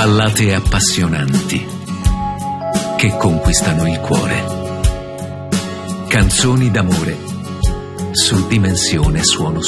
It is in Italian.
Ballate appassionanti che conquistano il cuore. Canzoni d'amore su Dimensione Suono